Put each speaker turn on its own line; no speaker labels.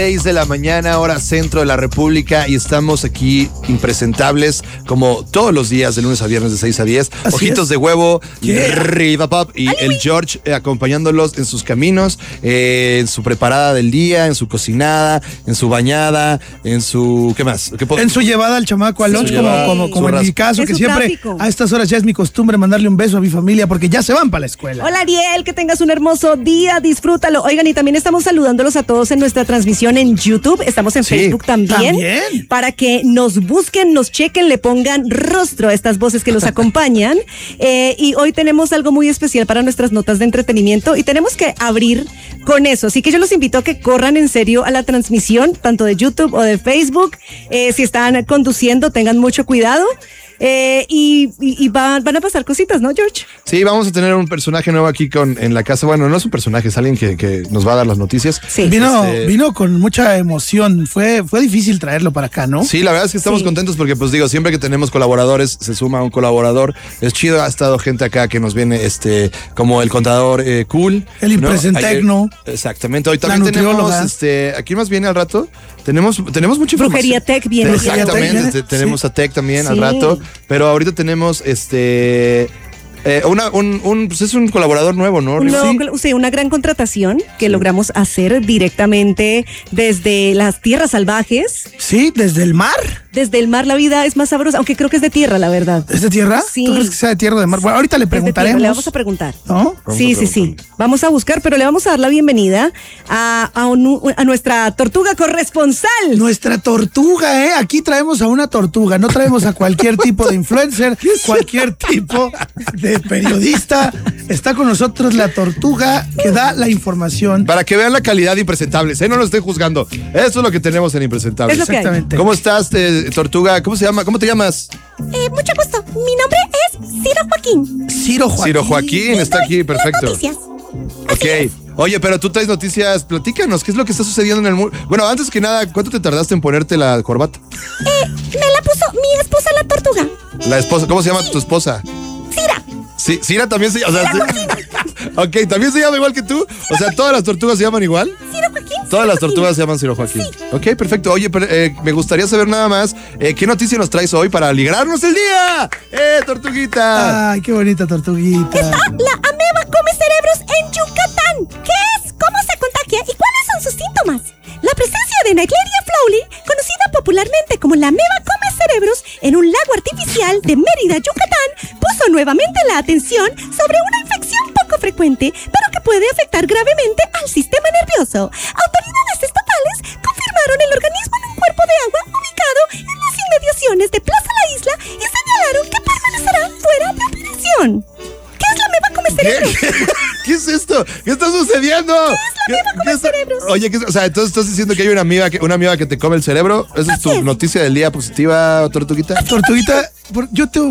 6 de la mañana, hora centro de la República, y estamos aquí impresentables como todos los días de lunes a viernes de 6 a 10.
Así
Ojitos
es.
de huevo,
Yeah.
Riva Pop y el George acompañándolos en sus caminos, en su preparada del día, en su cocinada, en su bañada, en su... ¿qué más?
En su llevada al chamaco al lunch,
llevada,
como en mi caso,
En
que
su
siempre
tráfico.
a estas horas ya es mi costumbre mandarle un beso a mi familia porque ya se van para la escuela.
Hola Ariel, que tengas un hermoso día, disfrútalo. Oigan, y también estamos saludándolos a todos en nuestra transmisión en YouTube, estamos en
Sí,
Facebook también, para que nos busquen, nos chequen, le pongan rostro a estas voces que los acompañan. Y hoy tenemos algo muy especial para nuestras notas de entretenimiento y tenemos que abrir con eso, así que yo los invito a que corran en serio a la transmisión, tanto de YouTube o de Facebook. Si están conduciendo, tengan mucho cuidado. Y van a pasar cositas, ¿no, George?
Sí, vamos a tener un personaje nuevo aquí en la casa. Bueno, no es un personaje, es alguien que nos va a dar las noticias.
Sí.
Vino con mucha emoción. Fue difícil traerlo para acá, ¿no?
Sí, la verdad es que estamos contentos porque, pues digo, siempre que tenemos colaboradores, se suma un colaborador. Es chido, ha estado gente acá que nos viene, como el contador cool.
El impresentecno.
Exactamente. Hoy también
La
tenemos,
nutrióloga.
¿a quién más viene al rato? Tenemos mucha información.
Brujería Tech viene.
Exactamente,
Tech,
tenemos a Tech también al
Sí.
rato. Pero ahorita tenemos pues es un colaborador nuevo, ¿no?
Sí, una gran contratación que logramos hacer directamente desde las tierras salvajes.
Sí, desde el mar.
Desde el mar la vida es más sabrosa, aunque crún que es de tierra, la verdad.
¿Es de tierra?
Sí.
¿Tú crees que sea de tierra o de mar? Bueno, ahorita le
Es de tierra,
preguntaremos.
le vamos a preguntar.
¿No?
Sí. Vamos a buscar, pero le vamos a dar la bienvenida a nuestra tortuga corresponsal.
Nuestra tortuga, ¿eh? Aquí traemos a una tortuga, no traemos a cualquier tipo de influencer, cualquier tipo de periodista. Está con nosotros la tortuga que da la información.
Para que vean la calidad de Impresentables, no lo estén juzgando. Eso es lo que tenemos en Impresentables.
Es lo que hay.
Exactamente.
¿Cómo estás, tortuga? ¿Cómo se llama? ¿Cómo te llamas?
Mucho gusto. Mi nombre es Ciro Joaquín.
Ciro Joaquín.
Ciro Joaquín, está aquí, perfecto.
Noticias.
Ok. Oye, pero tú traes noticias, platícanos, ¿qué es lo que está sucediendo en el mundo? Bueno, antes que nada, ¿cuánto te tardaste en ponerte la corbata?
Me la puso mi esposa la tortuga.
La esposa, ¿cómo se llama tu esposa?
Cira.
Sí, Cira también se llama. Ok, ¿también se llama igual que tú? O sea, ¿todas las tortugas se llaman igual?
Ciro Joaquín.
Todas las tortugas se llaman Ciro Joaquín. Ok, perfecto. Oye, pero, me gustaría saber nada más, ¿qué noticia nos traes hoy para alegrarnos el día? Tortuguita!
Ay, qué bonita tortuguita.
La ameba come cerebros en Yucatán. ¿Qué es? ¿Cómo se contagia? ¿Y cuáles son sus síntomas? La presencia de Naegleria floweri, conocida popularmente como la ameba come cerebros, en un lago artificial de Mérida, Yucatán, puso nuevamente la atención sobre una infección poco frecuente, pero que puede afectar gravemente al sistema nervioso. Autoridades estatales confirmaron el organismo en un cuerpo de agua ubicado en las inmediaciones de Plaza La Isla y señalaron que permanecerá fuera de operación. ¿Qué es la ameba come cerebros?
¿Qué es esto? ¿Qué está sucediendo?
¿Qué es la ameba come cerebros?
Oye, o sea, entonces estás diciendo que hay una amiga que te come el cerebro. ¿Esa es tu noticia del día positiva, tortuguita?
Tortuguita, yo te